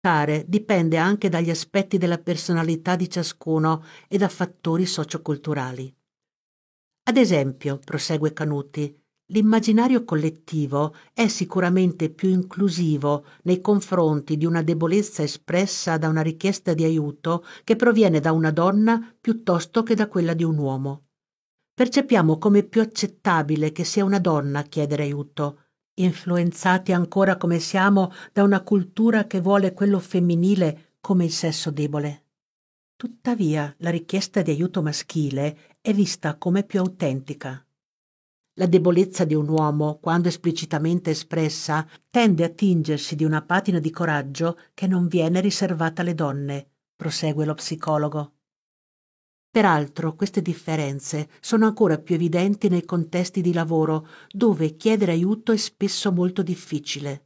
Dipende anche dagli aspetti della personalità di ciascuno e da fattori socioculturali. Ad esempio, prosegue Canuti, l'immaginario collettivo è sicuramente più inclusivo nei confronti di una debolezza espressa da una richiesta di aiuto che proviene da una donna piuttosto che da quella di un uomo. Percepiamo come più accettabile che sia una donna a chiedere aiuto, influenzati ancora come siamo da una cultura che vuole quello femminile come il sesso debole. Tuttavia, la richiesta di aiuto maschile è vista come più autentica. La debolezza di un uomo, quando esplicitamente espressa, tende a tingersi di una patina di coraggio che non viene riservata alle donne, prosegue lo psicologo. Peraltro, queste differenze sono ancora più evidenti nei contesti di lavoro, dove chiedere aiuto è spesso molto difficile.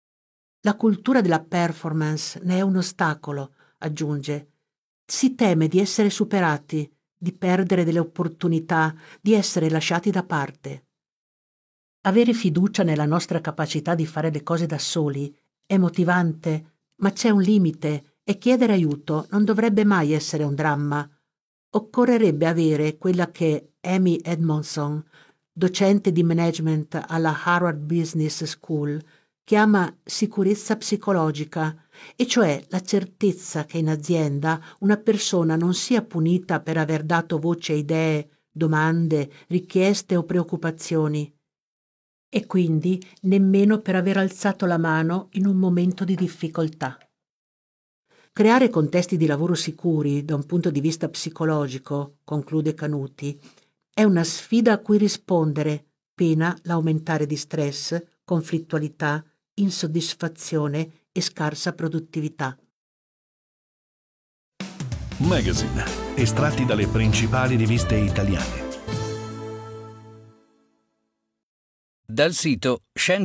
La cultura della performance ne è un ostacolo, aggiunge. Si teme di essere superati, di perdere delle opportunità, di essere lasciati da parte. Avere fiducia nella nostra capacità di fare le cose da soli è motivante, ma c'è un limite e chiedere aiuto non dovrebbe mai essere un dramma. Occorrerebbe avere quella che Amy Edmondson, docente di management alla Harvard Business School, chiama sicurezza psicologica, e cioè la certezza che in azienda una persona non sia punita per aver dato voce a idee, domande, richieste o preoccupazioni, e quindi nemmeno per aver alzato la mano in un momento di difficoltà. Creare contesti di lavoro sicuri da un punto di vista psicologico, conclude Canuti, è una sfida a cui rispondere, pena l'aumentare di stress, conflittualità, insoddisfazione e scarsa produttività. Magazine, estratti dalle principali riviste italiane. Dal sito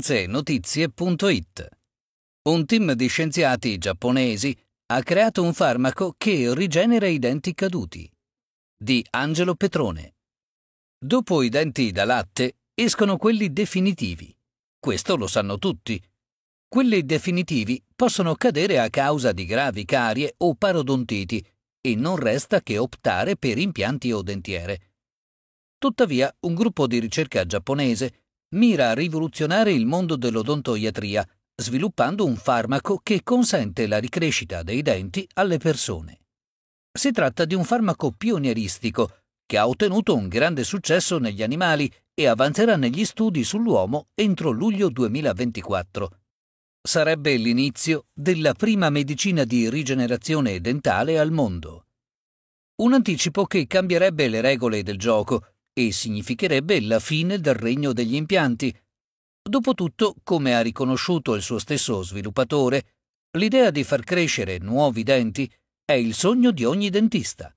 scienzeenotizie.it. Un team di scienziati giapponesi ha creato un farmaco che rigenera i denti caduti. Di Angelo Petrone. Dopo i denti da latte escono quelli definitivi. Questo lo sanno tutti. Quelli definitivi possono cadere a causa di gravi carie o parodontiti e non resta che optare per impianti o dentiere. Tuttavia, un gruppo di ricerca giapponese mira a rivoluzionare il mondo dell'odontoiatria, sviluppando un farmaco che consente la ricrescita dei denti alle persone. Si tratta di un farmaco pionieristico che ha ottenuto un grande successo negli animali e avanzerà negli studi sull'uomo entro luglio 2024. Sarebbe l'inizio della prima medicina di rigenerazione dentale al mondo. Un anticipo che cambierebbe le regole del gioco e significherebbe la fine del regno degli impianti. Dopotutto, come ha riconosciuto il suo stesso sviluppatore, l'idea di far crescere nuovi denti è il sogno di ogni dentista.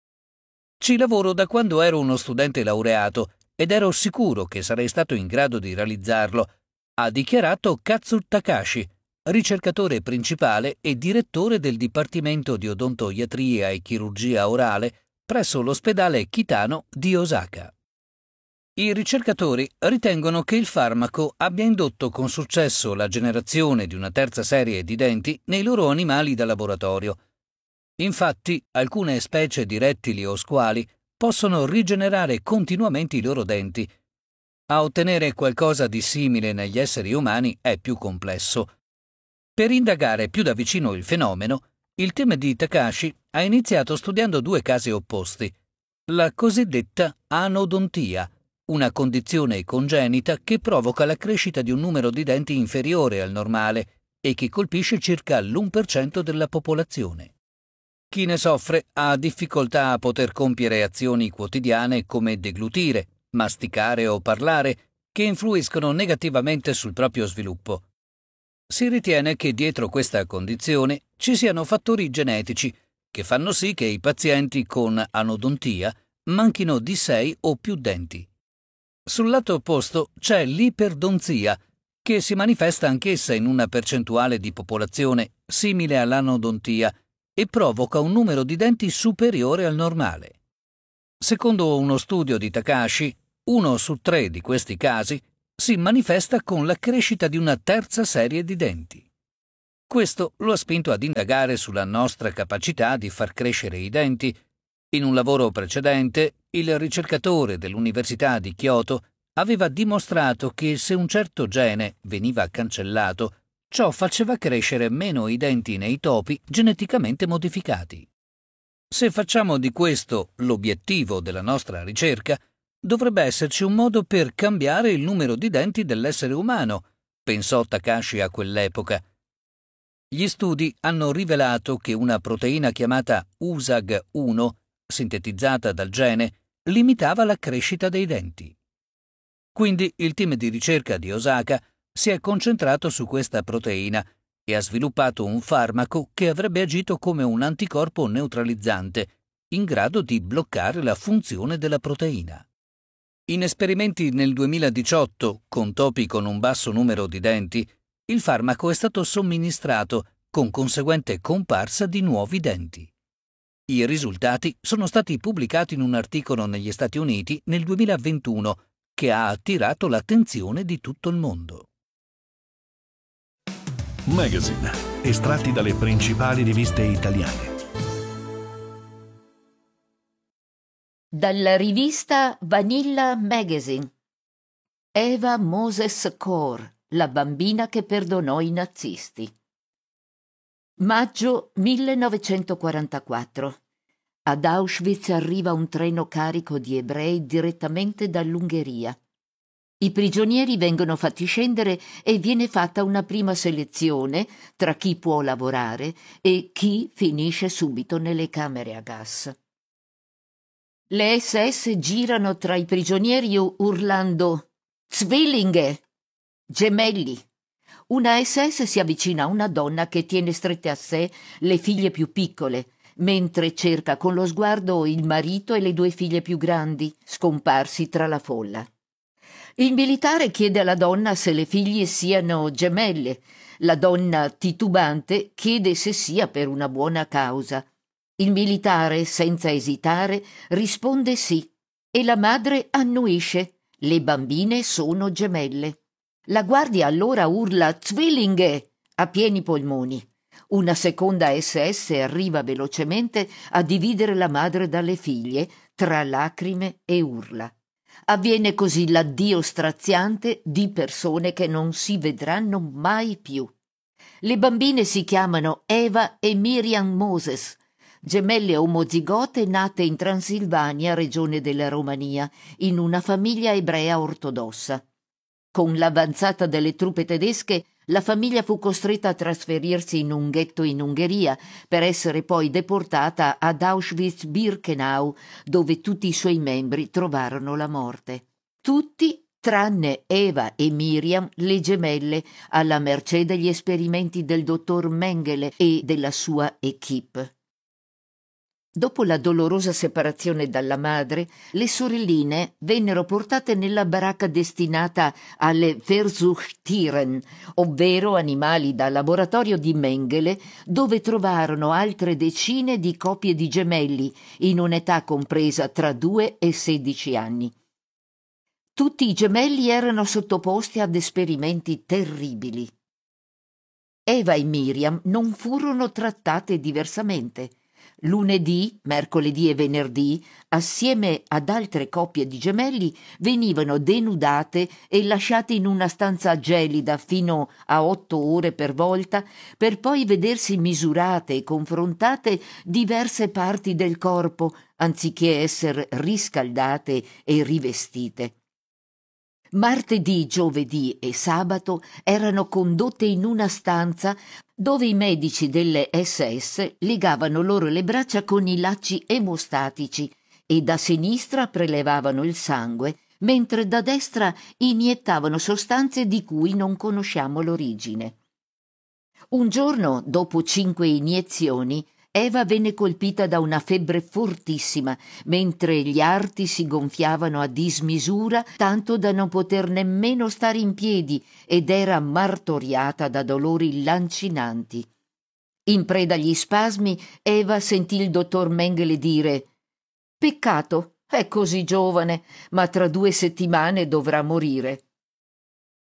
Ci lavoro da quando ero uno studente laureato ed ero sicuro che sarei stato in grado di realizzarlo, ha dichiarato Katsu Takashi, ricercatore principale e direttore del Dipartimento di Odontoiatria e Chirurgia Orale presso l'ospedale Kitano di Osaka. I ricercatori ritengono che il farmaco abbia indotto con successo la generazione di una terza serie di denti nei loro animali da laboratorio. Infatti, alcune specie di rettili o squali possono rigenerare continuamente i loro denti. A ottenere qualcosa di simile negli esseri umani è più complesso. Per indagare più da vicino il fenomeno, il team di Takashi ha iniziato studiando due casi opposti: la cosiddetta anodontia, una condizione congenita che provoca la crescita di un numero di denti inferiore al normale e che colpisce circa l'1% della popolazione. Chi ne soffre ha difficoltà a poter compiere azioni quotidiane come deglutire, masticare o parlare, che influiscono negativamente sul proprio sviluppo. Si ritiene che dietro questa condizione ci siano fattori genetici che fanno sì che i pazienti con anodontia manchino di 6 o più denti. Sul lato opposto c'è l'iperdonzia, che si manifesta anch'essa in una percentuale di popolazione simile all'anodontia e provoca un numero di denti superiore al normale. Secondo uno studio di Takashi, 1 su 3 di questi casi si manifesta con la crescita di una terza serie di denti. Questo lo ha spinto ad indagare sulla nostra capacità di far crescere i denti. In un lavoro precedente, il ricercatore dell'Università di Kyoto aveva dimostrato che se un certo gene veniva cancellato, ciò faceva crescere meno i denti nei topi geneticamente modificati. Se facciamo di questo l'obiettivo della nostra ricerca, dovrebbe esserci un modo per cambiare il numero di denti dell'essere umano, pensò Takashi a quell'epoca. Gli studi hanno rivelato che una proteina chiamata USAG1, sintetizzata dal gene, limitava la crescita dei denti. Quindi il team di ricerca di Osaka si è concentrato su questa proteina e ha sviluppato un farmaco che avrebbe agito come un anticorpo neutralizzante, in grado di bloccare la funzione della proteina. In esperimenti nel 2018, con topi con un basso numero di denti, il farmaco è stato somministrato con conseguente comparsa di nuovi denti. I risultati sono stati pubblicati in un articolo negli Stati Uniti nel 2021 che ha attirato l'attenzione di tutto il mondo. Magazine, estratti dalle principali riviste italiane. Dalla rivista Vanilla Magazine. Eva Moses Kor, la bambina che perdonò i nazisti. Maggio 1944. Ad Auschwitz arriva un treno carico di ebrei direttamente dall'Ungheria. I prigionieri vengono fatti scendere e viene fatta una prima selezione tra chi può lavorare e chi finisce subito nelle camere a gas. Le SS girano tra i prigionieri urlando «Zwillinge!» gemelli. Una SS si avvicina a una donna che tiene strette a sé le figlie più piccole, mentre cerca con lo sguardo il marito e le due figlie più grandi, scomparsi tra la folla. Il militare chiede alla donna se le figlie siano gemelle. La donna, titubante, chiede se sia per una buona causa. Il militare, senza esitare, risponde sì, e la madre annuisce: le bambine sono gemelle. La guardia allora urla «Zwillinge!» a pieni polmoni. Una seconda SS arriva velocemente a dividere la madre dalle figlie, tra lacrime e urla. Avviene così l'addio straziante di persone che non si vedranno mai più. Le bambine si chiamano Eva e Miriam Moses, gemelle omozigote nate in Transilvania, regione della Romania, in una famiglia ebrea ortodossa. Con l'avanzata delle truppe tedesche, la famiglia fu costretta a trasferirsi in un ghetto in Ungheria per essere poi deportata ad Auschwitz-Birkenau, dove tutti i suoi membri trovarono la morte. Tutti tranne Eva e Miriam, le gemelle, alla mercé degli esperimenti del dottor Mengele e della sua équipe. Dopo la dolorosa separazione dalla madre, le sorelline vennero portate nella baracca destinata alle Versuchstieren, ovvero animali da laboratorio di Mengele, dove trovarono altre decine di coppie di gemelli, in un'età compresa tra 2 e 16 anni. Tutti i gemelli erano sottoposti ad esperimenti terribili. Eva e Miriam non furono trattate diversamente. Lunedì, mercoledì e venerdì, assieme ad altre coppie di gemelli, venivano denudate e lasciate in una stanza gelida fino a 8 ore per volta, per poi vedersi misurate e confrontate diverse parti del corpo, anziché essere riscaldate e rivestite. Martedì, giovedì e sabato erano condotte in una stanza dove i medici delle SS legavano loro le braccia con i lacci emostatici e da sinistra prelevavano il sangue, mentre da destra iniettavano sostanze di cui non conosciamo l'origine. Un giorno, dopo 5 iniezioni, Eva venne colpita da una febbre fortissima, mentre gli arti si gonfiavano a dismisura, tanto da non poter nemmeno stare in piedi, ed era martoriata da dolori lancinanti. In preda agli spasmi, Eva sentì il dottor Mengele dire: «Peccato, è così giovane, ma tra 2 settimane dovrà morire».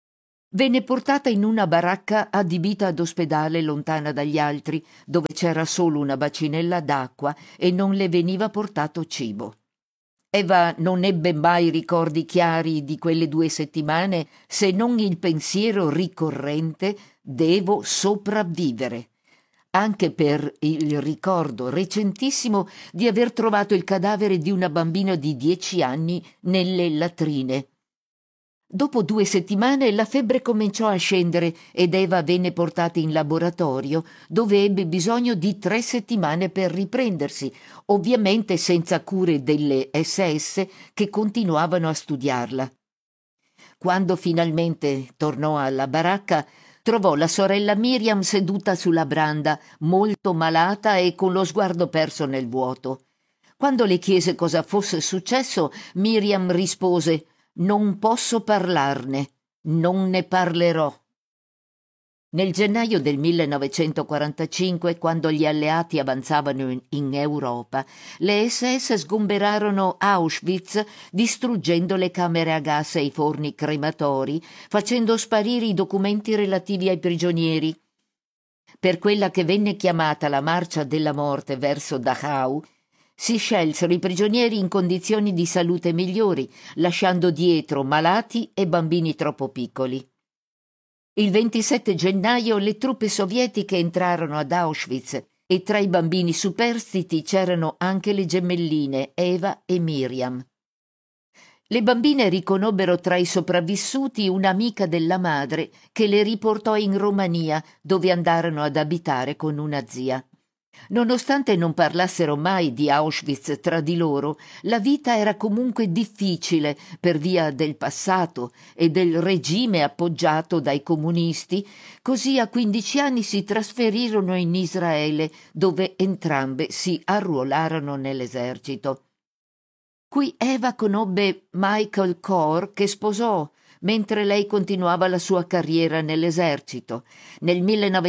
Venne portata in una baracca adibita ad ospedale lontana dagli altri, dove c'era solo una bacinella d'acqua e non le veniva portato cibo. Eva non ebbe mai ricordi chiari di quelle 2 settimane, se non il pensiero ricorrente «devo sopravvivere», anche per il ricordo recentissimo di aver trovato il cadavere di una bambina di 10 anni nelle latrine. Dopo 2 settimane la febbre cominciò a scendere ed Eva venne portata in laboratorio, dove ebbe bisogno di 3 settimane per riprendersi, ovviamente senza cure delle SS che continuavano a studiarla. Quando finalmente tornò alla baracca, trovò la sorella Miriam seduta sulla branda, molto malata e con lo sguardo perso nel vuoto. Quando le chiese cosa fosse successo, Miriam rispose: «Non posso parlarne, non ne parlerò». Nel gennaio del 1945, quando gli alleati avanzavano in Europa, le SS sgomberarono Auschwitz distruggendo le camere a gas e i forni crematori, facendo sparire i documenti relativi ai prigionieri. Per quella che venne chiamata la marcia della morte verso Dachau, si scelsero i prigionieri in condizioni di salute migliori, lasciando dietro malati e bambini troppo piccoli. Il 27 gennaio le truppe sovietiche entrarono ad Auschwitz e tra i bambini superstiti c'erano anche le gemelline Eva e Miriam. Le bambine riconobbero tra i sopravvissuti un'amica della madre che le riportò in Romania, dove andarono ad abitare con una zia. Nonostante non parlassero mai di Auschwitz tra di loro, la vita era comunque difficile per via del passato e del regime appoggiato dai comunisti, così a 15 anni si trasferirono in Israele, dove entrambe si arruolarono nell'esercito. Qui Eva conobbe Michael Kor, che sposò mentre lei continuava la sua carriera nell'esercito. Nel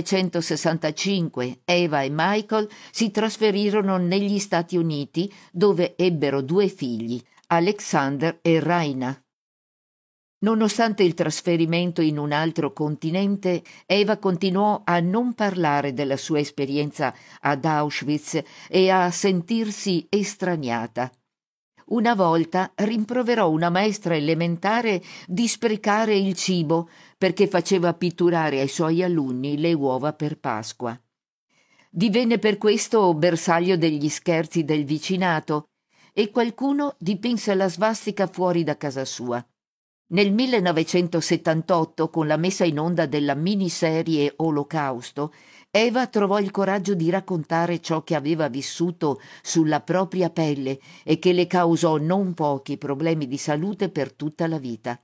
1965 Eva e Michael si trasferirono negli Stati Uniti, dove ebbero 2 figli, Alexander e Raina. Nonostante il trasferimento in un altro continente, Eva continuò a non parlare della sua esperienza ad Auschwitz e a sentirsi estraniata. Una volta rimproverò una maestra elementare di sprecare il cibo perché faceva pitturare ai suoi alunni le uova per Pasqua. Divenne per questo bersaglio degli scherzi del vicinato e qualcuno dipinse la svastica fuori da casa sua. Nel 1978, con la messa in onda della miniserie Olocausto, Eva trovò il coraggio di raccontare ciò che aveva vissuto sulla propria pelle e che le causò non pochi problemi di salute per tutta la vita.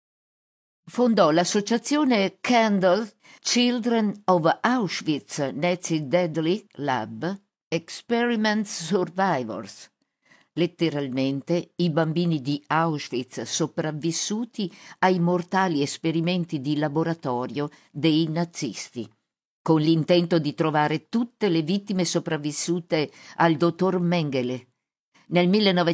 Fondò l'associazione Candle Children of Auschwitz Nazi Deadly Lab Experiment Survivors, letteralmente i bambini di Auschwitz sopravvissuti ai mortali esperimenti di laboratorio dei nazisti, con l'intento di trovare tutte le vittime sopravvissute al dottor Mengele. Nel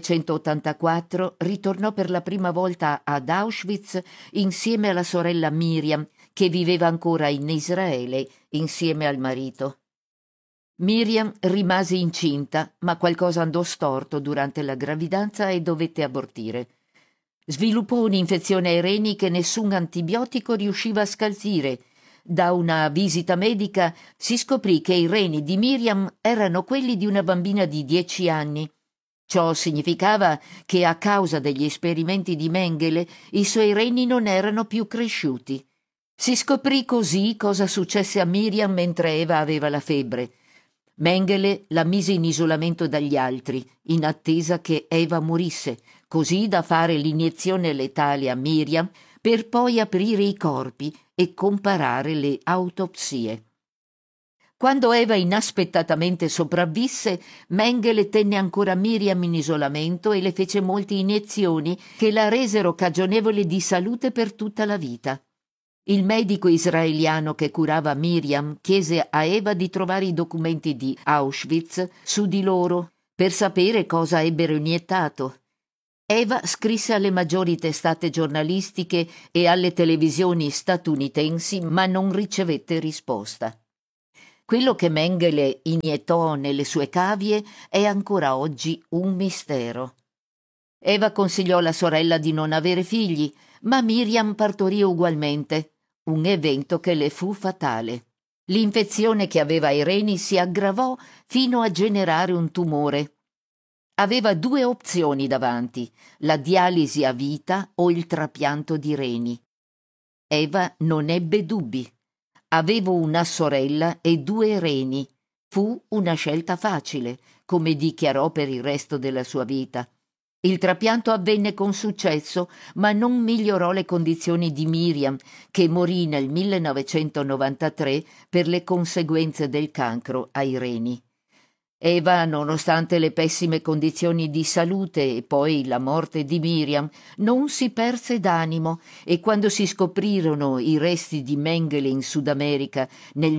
1984 ritornò per la prima volta ad Auschwitz insieme alla sorella Miriam, che viveva ancora in Israele insieme al marito. Miriam rimase incinta, ma qualcosa andò storto durante la gravidanza e dovette abortire. Sviluppò un'infezione ai reni che nessun antibiotico riusciva a scalzire. Da una visita medica si scoprì che i reni di Miriam erano quelli di una bambina di 10 anni. Ciò significava che a causa degli esperimenti di Mengele i suoi reni non erano più cresciuti. Si scoprì così cosa successe a Miriam mentre Eva aveva la febbre. Mengele la mise in isolamento dagli altri, in attesa che Eva morisse, così da fare l'iniezione letale a Miriam per poi aprire i corpi e comparare le autopsie. Quando Eva inaspettatamente sopravvisse, Mengele tenne ancora Miriam in isolamento e le fece molte iniezioni che la resero cagionevole di salute per tutta la vita. Il medico israeliano che curava Miriam chiese a Eva di trovare i documenti di Auschwitz su di loro per sapere cosa ebbero iniettato. Eva scrisse alle maggiori testate giornalistiche e alle televisioni statunitensi, ma non ricevette risposta. Quello che Mengele iniettò nelle sue cavie è ancora oggi un mistero. Eva consigliò alla sorella di non avere figli, ma Miriam partorì ugualmente, un evento che le fu fatale. L'infezione che aveva ai reni si aggravò fino a generare un tumore. Aveva due opzioni davanti, la dialisi a vita o il trapianto di reni. Eva non ebbe dubbi. Avevo una sorella e due reni. Fu una scelta facile, come dichiarò per il resto della sua vita. Il trapianto avvenne con successo, ma non migliorò le condizioni di Miriam, che morì nel 1993 per le conseguenze del cancro ai reni. Eva, nonostante le pessime condizioni di salute e poi la morte di Miriam, non si perse d'animo e quando si scoprirono i resti di Mengele in Sud America nel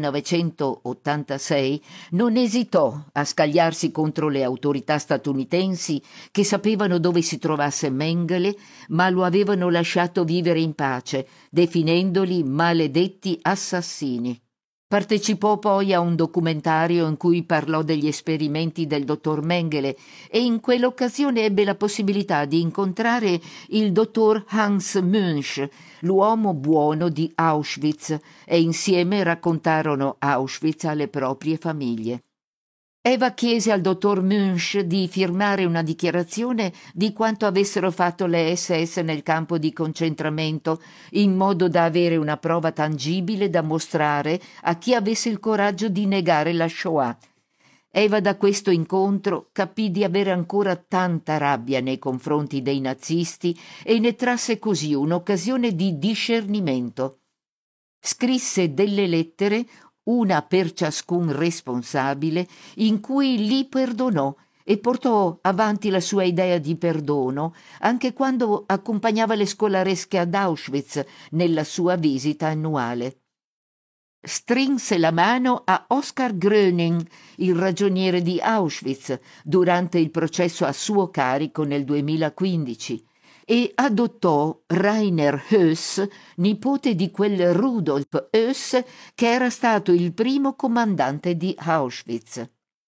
1986 non esitò a scagliarsi contro le autorità statunitensi che sapevano dove si trovasse Mengele, ma lo avevano lasciato vivere in pace, definendoli maledetti assassini. Partecipò poi a un documentario in cui parlò degli esperimenti del dottor Mengele e in quell'occasione ebbe la possibilità di incontrare il dottor Hans Münch, l'uomo buono di Auschwitz, e insieme raccontarono Auschwitz alle proprie famiglie. Eva chiese al dottor Münch di firmare una dichiarazione di quanto avessero fatto le SS nel campo di concentramento, in modo da avere una prova tangibile da mostrare a chi avesse il coraggio di negare la Shoah. Eva da questo incontro capì di avere ancora tanta rabbia nei confronti dei nazisti e ne trasse così un'occasione di discernimento. Scrisse delle lettere, una per ciascun responsabile, in cui li perdonò e portò avanti la sua idea di perdono anche quando accompagnava le scolaresche ad Auschwitz nella sua visita annuale. Strinse la mano a Oskar Gröning, il ragioniere di Auschwitz, durante il processo a suo carico nel 2015 e adottò Rainer Höss, nipote di quel Rudolf Höss che era stato il primo comandante di Auschwitz.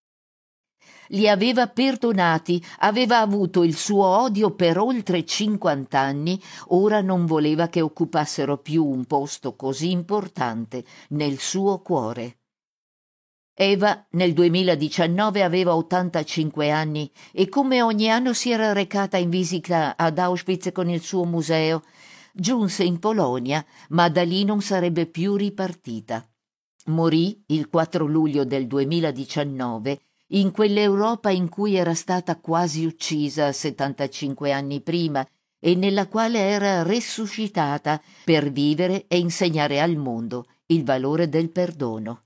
Li aveva perdonati, aveva avuto il suo odio per oltre 50 anni, ora non voleva che occupassero più un posto così importante nel suo cuore. Eva nel 2019 aveva 85 anni e come ogni anno si era recata in visita ad Auschwitz con il suo museo. Giunse in Polonia, ma da lì non sarebbe più ripartita. Morì il 4 luglio del 2019 in quell'Europa in cui era stata quasi uccisa 75 anni prima e nella quale era resuscitata per vivere e insegnare al mondo il valore del perdono.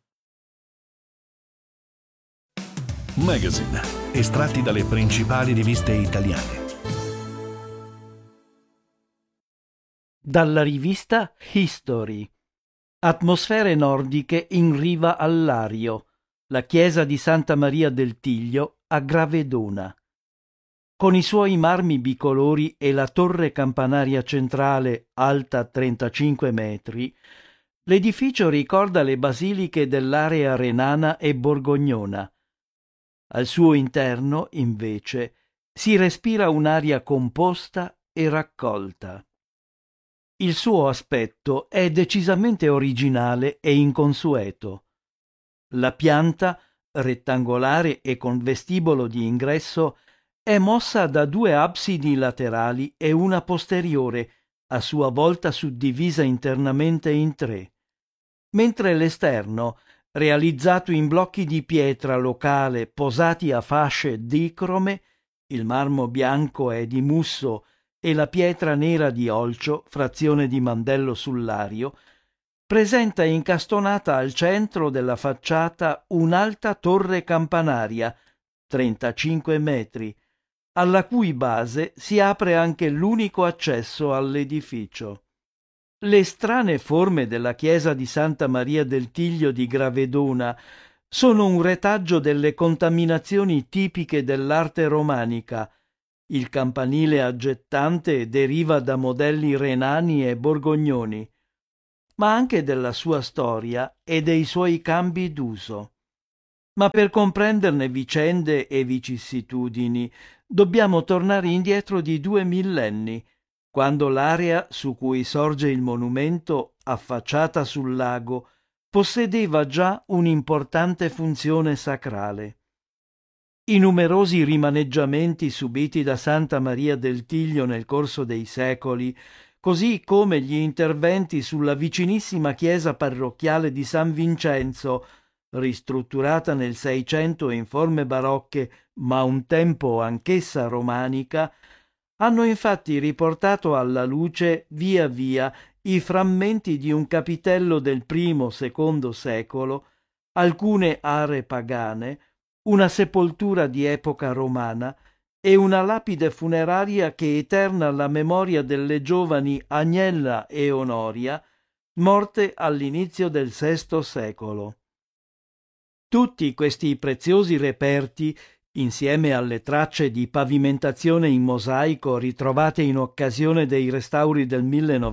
Magazine, estratti dalle principali riviste italiane. Dalla rivista History. Atmosfere nordiche in riva al Lario, la chiesa di Santa Maria del Tiglio a Gravedona. Con i suoi marmi bicolori e la torre campanaria centrale alta 35 metri, l'edificio ricorda le basiliche dell'area renana e borgognona. Al suo interno, invece, si respira un'aria composta e raccolta. Il suo aspetto è decisamente originale e inconsueto. La pianta, rettangolare e con vestibolo di ingresso, è mossa da due absidi laterali e una posteriore, a sua volta suddivisa internamente in tre, mentre l'esterno, realizzato in blocchi di pietra locale posati a fasce dicrome, il marmo bianco è di Musso e la pietra nera di Olcio, frazione di Mandello sul Lario, presenta incastonata al centro della facciata un'alta torre campanaria, 35 metri, alla cui base si apre anche l'unico accesso all'edificio. Le strane forme della chiesa di Santa Maria del Tiglio di Gravedona sono un retaggio delle contaminazioni tipiche dell'arte romanica Il campanile aggettante deriva da modelli renani e borgognoni, ma anche della sua storia e dei suoi cambi d'uso. Ma per comprenderne vicende e vicissitudini dobbiamo tornare indietro di 2 millenni, quando l'area su cui sorge il monumento, affacciata sul lago, possedeva già un'importante funzione sacrale. I numerosi rimaneggiamenti subiti da Santa Maria del Tiglio nel corso dei secoli, così come gli interventi sulla vicinissima chiesa parrocchiale di San Vincenzo, ristrutturata nel Seicento in forme barocche, ma un tempo anch'essa romanica, hanno infatti riportato alla luce via via i frammenti di un capitello del I-II secolo, alcune aree pagane, una sepoltura di epoca romana e una lapide funeraria che eterna la memoria delle giovani Agnella e Onoria, morte all'inizio del VI secolo. Tutti questi preziosi reperti, insieme alle tracce di pavimentazione in mosaico ritrovate in occasione dei restauri del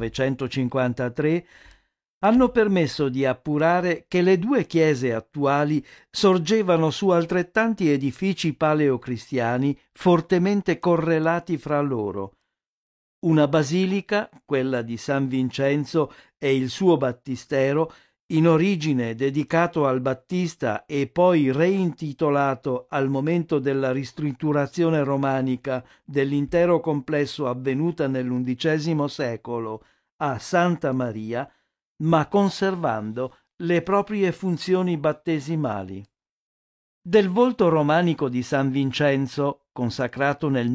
1953, hanno permesso di appurare che le due chiese attuali sorgevano su altrettanti edifici paleocristiani fortemente correlati fra loro. Una basilica, quella di San Vincenzo, e il suo battistero, in origine dedicato al Battista e poi reintitolato al momento della ristrutturazione romanica dell'intero complesso avvenuta nell'XI secolo a Santa Maria, ma conservando le proprie funzioni battesimali. Del volto romanico di San Vincenzo, consacrato nel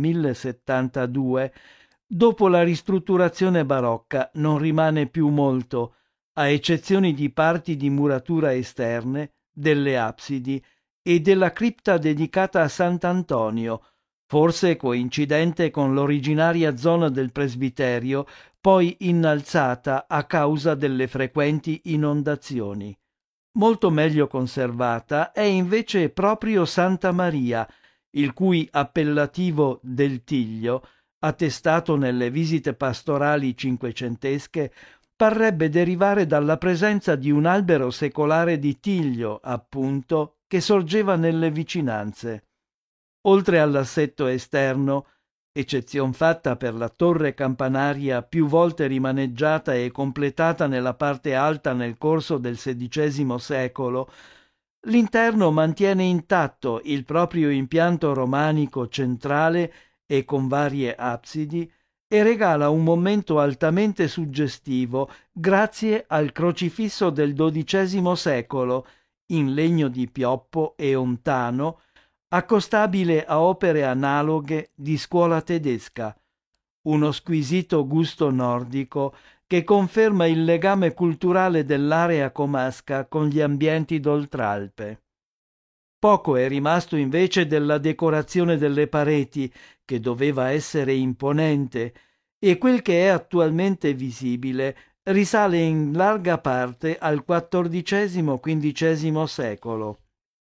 1072, dopo la ristrutturazione barocca non rimane più molto, a eccezione di parti di muratura esterne, delle absidi e della cripta dedicata a Sant'Antonio, forse coincidente con l'originaria zona del presbiterio, poi innalzata a causa delle frequenti inondazioni. Molto meglio conservata è invece proprio Santa Maria, il cui appellativo del Tiglio, attestato nelle visite pastorali cinquecentesche, parrebbe derivare dalla presenza di un albero secolare di tiglio, appunto, che sorgeva nelle vicinanze. Oltre all'assetto esterno, eccezion fatta per la torre campanaria più volte rimaneggiata e completata nella parte alta nel corso del XVI secolo, l'interno mantiene intatto il proprio impianto romanico centrale e con varie absidi, e regala un momento altamente suggestivo grazie al crocifisso del XII secolo, in legno di pioppo e ontano, accostabile a opere analoghe di scuola tedesca, uno squisito gusto nordico che conferma il legame culturale dell'area comasca con gli ambienti d'Oltralpe. Poco è rimasto invece della decorazione delle pareti, che doveva essere imponente, e quel che è attualmente visibile risale in larga parte al XIV-XV secolo.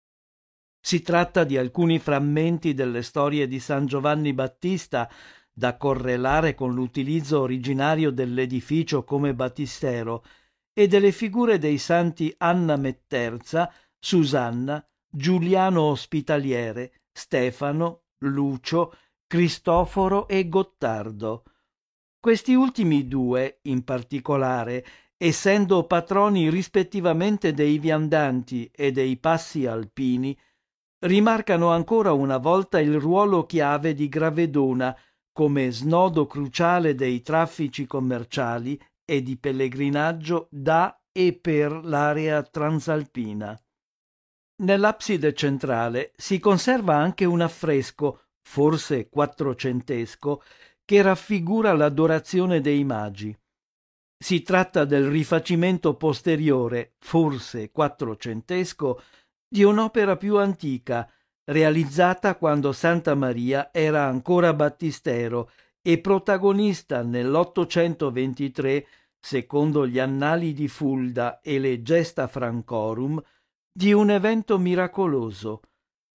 Si tratta di alcuni frammenti delle storie di San Giovanni Battista, da correlare con l'utilizzo originario dell'edificio come battistero, e delle figure dei santi Anna Metterza, Susanna, Giuliano Ospitaliere, Stefano, Lucio, Cristoforo e Gottardo. Questi ultimi due, in particolare, essendo patroni rispettivamente dei viandanti e dei passi alpini, rimarcano ancora una volta il ruolo chiave di Gravedona come snodo cruciale dei traffici commerciali e di pellegrinaggio da e per l'area transalpina. Nell'abside centrale si conserva anche un affresco, forse quattrocentesco, che raffigura l'adorazione dei magi. Si tratta del rifacimento posteriore, forse quattrocentesco, di un'opera più antica, realizzata quando Santa Maria era ancora battistero e protagonista nell'823, secondo gli Annali di Fulda e le Gesta Francorum, di un evento miracoloso.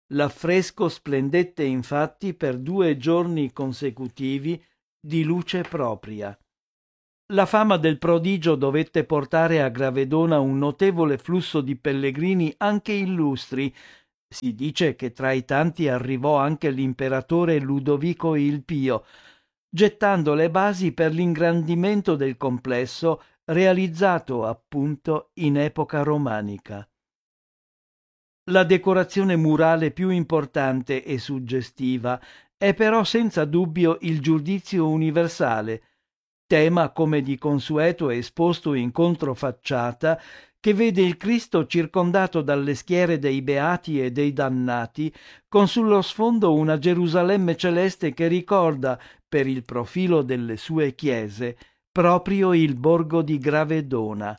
L'affresco splendette infatti per 2 giorni consecutivi di luce propria. La fama del prodigio dovette portare a Gravedona un notevole flusso di pellegrini anche illustri. Si dice che tra i tanti arrivò anche l'imperatore Ludovico il Pio, gettando le basi per l'ingrandimento del complesso realizzato appunto in epoca romanica. La decorazione murale più importante e suggestiva è però senza dubbio il Giudizio universale, tema come di consueto esposto in controfacciata, che vede il Cristo circondato dalle schiere dei beati e dei dannati, con sullo sfondo una Gerusalemme celeste che ricorda, per il profilo delle sue chiese, proprio il borgo di Gravedona.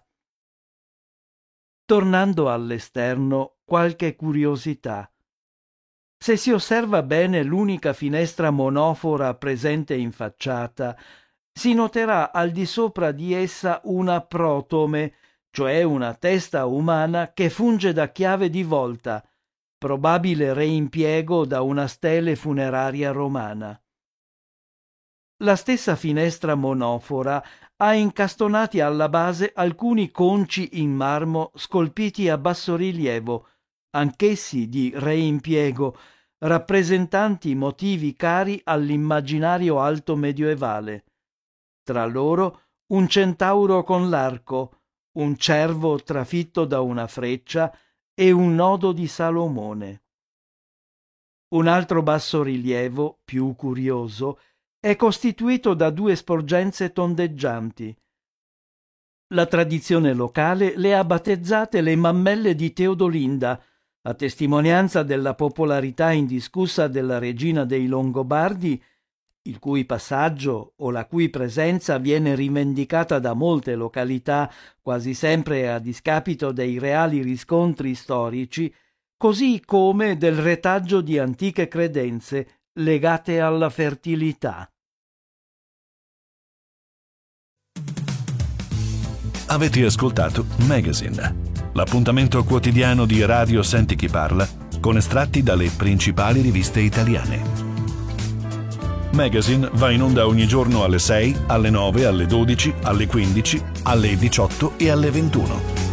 Tornando all'esterno, qualche curiosità. Se si osserva bene l'unica finestra monofora presente in facciata, si noterà al di sopra di essa una protome, cioè una testa umana che funge da chiave di volta, probabile reimpiego da una stele funeraria romana. La stessa finestra monofora ha incastonati alla base alcuni conci in marmo scolpiti a bassorilievo, anch'essi di reimpiego, rappresentanti motivi cari all'immaginario alto medioevale. Tra loro un centauro con l'arco, un cervo trafitto da una freccia e un nodo di Salomone. Un altro bassorilievo, più curioso, è costituito da 2 sporgenze tondeggianti. La tradizione locale le ha battezzate le mammelle di Teodolinda, a testimonianza della popolarità indiscussa della regina dei Longobardi, il cui passaggio o la cui presenza viene rivendicata da molte località, quasi sempre a discapito dei reali riscontri storici, così come del retaggio di antiche credenze legate alla fertilità. Avete ascoltato Magazine, l'appuntamento quotidiano di Radio Senti Chi Parla con estratti dalle principali riviste italiane. Magazine va in onda ogni giorno alle 6, alle 9, alle 12, alle 15, alle 18 e alle 21.